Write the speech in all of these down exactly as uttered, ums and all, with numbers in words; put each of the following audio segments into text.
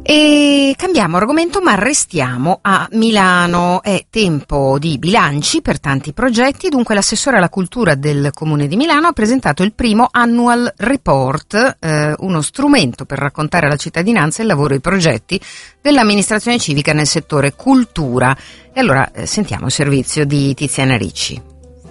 E cambiamo argomento, ma restiamo a Milano. È tempo di bilanci per tanti progetti, dunque l'assessore alla cultura del Comune di Milano ha presentato il primo Annual Report, eh, uno strumento per raccontare alla cittadinanza il lavoro e i progetti dell'amministrazione civica nel settore cultura. E allora eh, sentiamo il servizio di Tiziana Ricci.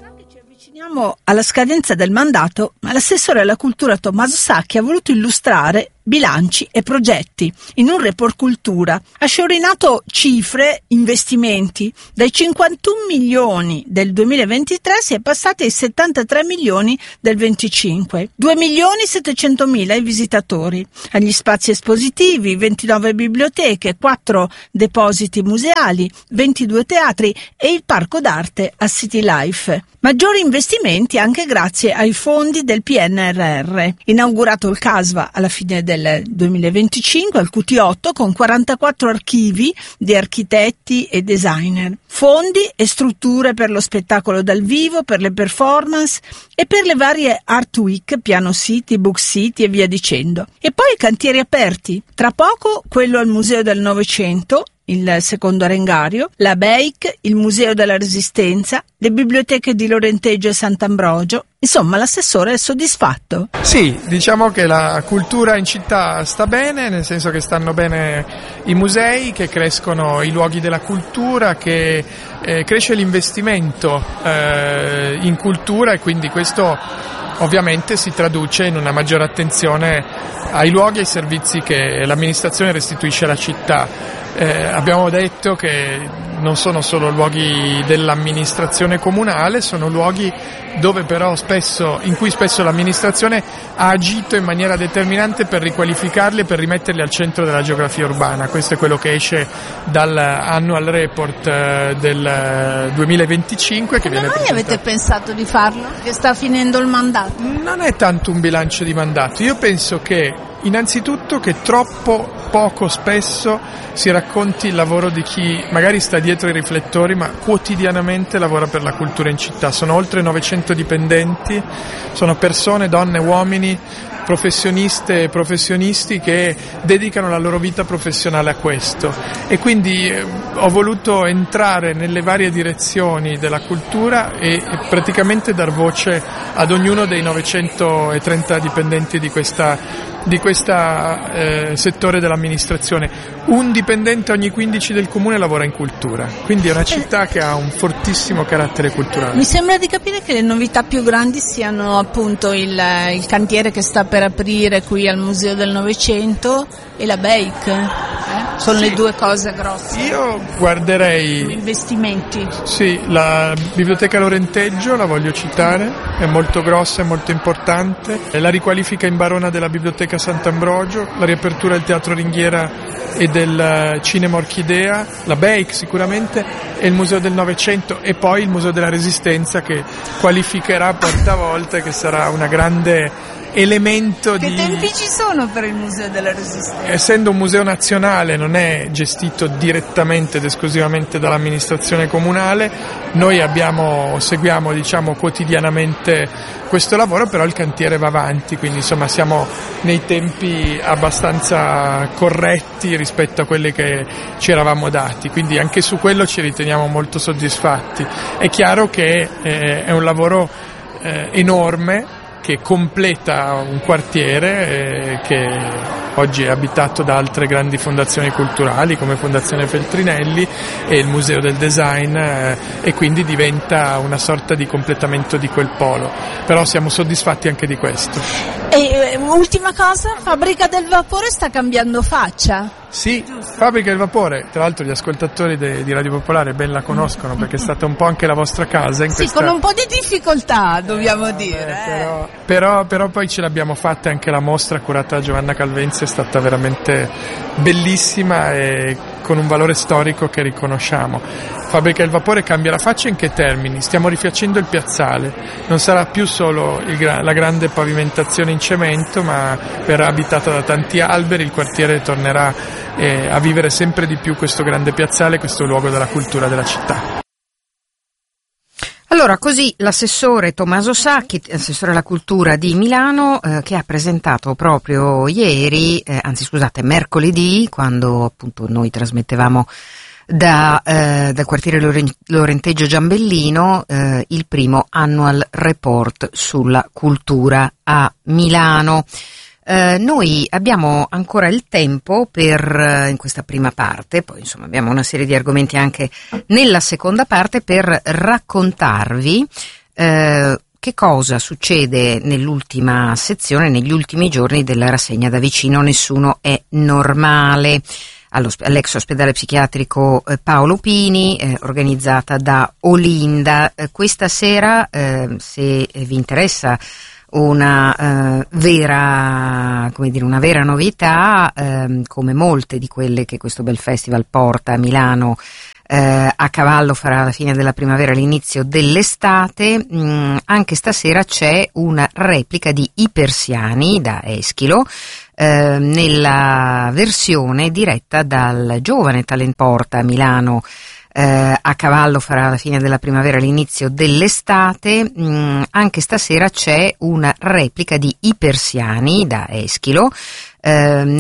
Alla scadenza del mandato, l'assessore alla cultura Tommaso Sacchi ha voluto illustrare bilanci e progetti in un report cultura. Ha sciorinato cifre, investimenti. Dai cinquantuno milioni del duemilaventitré si è passati ai settantatré milioni del venticinque. due milioni settecentomila i visitatori. Agli spazi espositivi, ventinove biblioteche, quattro depositi museali, ventidue teatri e il parco d'arte a City Life. Maggiori investimenti anche grazie ai fondi del P N R R. Inaugurato il Casva alla fine del duemilaventicinque al Q T otto con quarantaquattro archivi di architetti e designer. Fondi e strutture per lo spettacolo dal vivo, per le performance e per le varie Art Week, Piano City, Book City e via dicendo. E poi cantieri aperti. Tra poco quello al Museo del Novecento, il secondo arengario, la B E I C, il Museo della Resistenza, le biblioteche di Lorenteggio e Sant'Ambrogio. Insomma, l'assessore è soddisfatto. Sì, diciamo che la cultura in città sta bene, nel senso che stanno bene i musei, che crescono i luoghi della cultura, che eh, cresce l'investimento eh, in cultura e quindi questo ovviamente si traduce in una maggiore attenzione ai luoghi e ai servizi che l'amministrazione restituisce alla città. Eh, abbiamo detto che non sono solo luoghi dell'amministrazione comunale, sono luoghi dove però spesso, in cui spesso l'amministrazione ha agito in maniera determinante per riqualificarli e per rimetterli al centro della geografia urbana. Questo è quello che esce dal Annual Report eh, del duemilaventicinque. Che Come viene mai presentato. avete pensato di farlo? Che sta finendo il mandato? Non è tanto un bilancio di mandato, io penso che innanzitutto che troppo poco spesso si racconti il lavoro di chi magari sta dietro i riflettori ma quotidianamente lavora per la cultura in città. Sono oltre novecento dipendenti, sono persone, donne, uomini, professioniste e professionisti che dedicano la loro vita professionale a questo e quindi eh, ho voluto entrare nelle varie direzioni della cultura e, e praticamente dar voce ad ognuno dei novecentotrenta dipendenti di questa di questo eh, settore dell'amministrazione. Un dipendente ogni quindici del comune lavora in cultura, quindi è una città che ha un fortissimo carattere culturale. Mi sembra di capire che le novità più grandi siano appunto il, il cantiere che sta per aprire qui al Museo del Novecento e la B E I C, eh? Sono sì. Le due cose grosse. Io guarderei investimenti. Sì, la biblioteca Lorenteggio la voglio citare, è molto grossa, è molto importante. La riqualifica in Barona della biblioteca Sant'Ambrogio, la riapertura del Teatro Ringhiera e del Cinema Orchidea, la B E I C sicuramente e il Museo del Novecento e poi il Museo della Resistenza che qualificherà portavolte, che sarà una grande elemento che di... Che tempi ci sono per il Museo della Resistenza? Essendo un museo nazionale, non è gestito direttamente ed esclusivamente dall'amministrazione comunale, noi abbiamo, seguiamo diciamo quotidianamente questo lavoro, però il cantiere va avanti, quindi insomma siamo nei tempi abbastanza corretti rispetto a quelli che ci eravamo dati, quindi anche su quello ci riteniamo molto soddisfatti. È chiaro che eh, è un lavoro eh, enorme, che completa un quartiere eh, che oggi è abitato da altre grandi fondazioni culturali come Fondazione Feltrinelli e il Museo del Design eh, e quindi diventa una sorta di completamento di quel polo, però siamo soddisfatti anche di questo. E ultima cosa, Fabbrica del Vapore sta cambiando faccia? Sì, Fabbrica del Vapore, tra l'altro gli ascoltatori de, di Radio Popolare ben la conoscono perché è stata un po' anche la vostra casa in sì, questa... con un po' di difficoltà dobbiamo dire eh, eh. Però, però, però poi ce l'abbiamo fatta, anche la mostra curata da Giovanna Calvenzi è stata veramente bellissima e con un valore storico che riconosciamo. Fabbrica del Vapore cambia la faccia in che termini? Stiamo rifacendo il piazzale, non sarà più solo il, la grande pavimentazione in cemento, ma verrà abitata da tanti alberi, il quartiere tornerà eh, a vivere sempre di più questo grande piazzale, questo luogo della cultura della città. Allora, così l'assessore Tommaso Sacchi, assessore alla cultura di Milano, eh, che ha presentato proprio ieri, eh, anzi scusate, mercoledì, quando appunto noi trasmettevamo da, eh, dal quartiere Lorenteggio Giambellino, eh, il primo annual report sulla cultura a Milano. Eh, noi abbiamo ancora il tempo per, eh, in questa prima parte, poi insomma abbiamo una serie di argomenti anche nella seconda parte, per raccontarvi eh, che cosa succede nell'ultima sezione, negli ultimi giorni della rassegna Da vicino nessuno è normale, all'ex ospedale psichiatrico eh, Paolo Pini, eh, organizzata da Olinda. Eh, questa sera, eh, se vi interessa una eh, vera, come dire, una vera novità, eh, come molte di quelle che questo bel festival porta a Milano, eh, a cavallo fra la fine della primavera e l'inizio dell'estate. Mh, anche stasera c'è una replica di I Persiani da Eschilo, eh, nella versione diretta dal giovane talent porta a Milano, Eh, a cavallo fra la fine della primavera e l'inizio dell'estate. Mh, anche stasera c'è una replica di I Persiani da Eschilo, eh,